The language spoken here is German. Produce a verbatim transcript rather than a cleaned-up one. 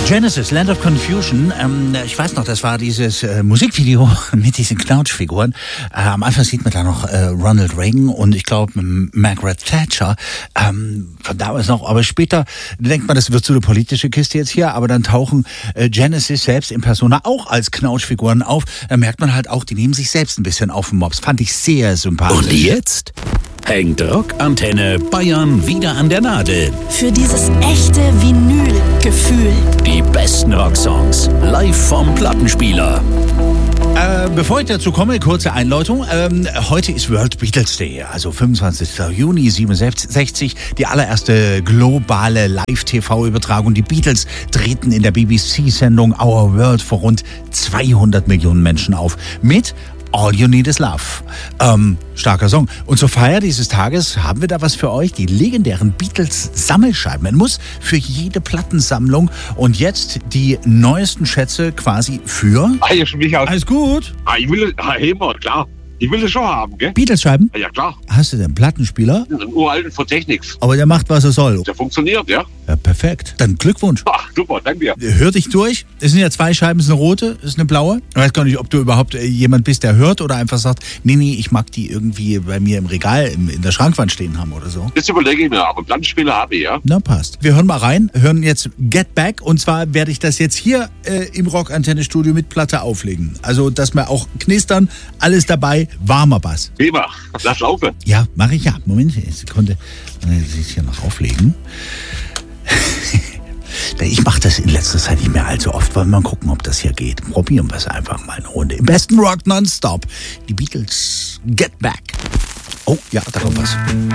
Genesis, Land of Confusion. Ähm, ich weiß noch, das war dieses äh, Musikvideo mit diesen Knautschfiguren. Äh, am Anfang sieht man da noch äh, Ronald Reagan und ich glaube Margaret Thatcher. Ähm, von damals noch. Aber später denkt man, das wird so eine politische Kiste jetzt hier. Aber dann tauchen äh, Genesis selbst in Persona auch als Knautschfiguren auf. Da merkt man halt auch, die nehmen sich selbst ein bisschen auf den Mops. Fand ich sehr sympathisch. Und jetzt hängt Rockantenne Bayern wieder an der Nadel. Für dieses echte Vinyl-Gefühl. Die besten Rocksongs live vom Plattenspieler. Äh, bevor ich dazu komme, kurze Einleitung. Ähm, heute ist World Beatles Day, also fünfundzwanzigster Juni siebenundsechzig, die allererste globale Live-T V-Übertragung. Die Beatles treten in der B B C-Sendung Our World vor rund zweihundert Millionen Menschen auf. Mit All You Need Is Love. Ähm, starker Song. Und zur Feier dieses Tages haben wir da was für euch. Die legendären Beatles-Sammelscheiben. Man muss für jede Plattensammlung und jetzt die neuesten Schätze quasi für... Ah, hier schon mich aus. Alles gut? Ah, ich will, ah, immer, klar. Ich will das schon haben, gell? Beatles-Scheiben? Ah, ja, klar. Hast du denn einen Plattenspieler? Einen uralten von Technics. Aber der macht, was er soll. Der funktioniert, ja? Ja, perfekt. Dann Glückwunsch. Ach, super, danke dir. Hör dich durch. Es sind ja zwei Scheiben, es ist eine rote, es ist eine blaue. Ich weiß gar nicht, ob du überhaupt äh, jemand bist, der hört oder einfach sagt, nee, nee, ich mag die irgendwie bei mir im Regal, im, in der Schrankwand stehen haben oder so. Das überlege ich mir, aber Plattenspieler habe ich, ja? Na, passt. Wir hören mal rein, hören jetzt Get Back und zwar werde ich das jetzt hier äh, im Rockantenne-Studio mit Platte auflegen. Also, dass wir auch knistern, alles dabei, warmer Bass. Prima, lass laufen. Ja, mache ich ja. Moment, ich konnte es hier noch auflegen. Ich mache das in letzter Zeit nicht mehr allzu oft. Wollen wir mal gucken, ob das hier geht. Probieren wir es einfach mal eine Runde. Im besten Rock nonstop. Die Beatles, Get Back. Oh, ja, da kommt was.